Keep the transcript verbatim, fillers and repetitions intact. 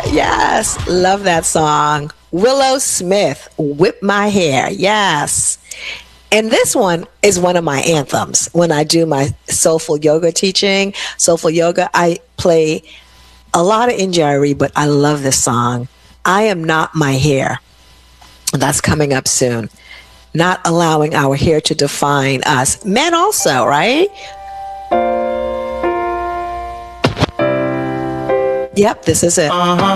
Yes, love that song. Willow Smith, Whip My Hair. Yes. And this one is one of my anthems. When I do my soulful yoga teaching, soulful yoga, I play a lot of Injiri, but I love this song. I Am Not My Hair. That's coming up soon. Not allowing our hair to define us. Men also, right? Yep, this is it. Uh-huh.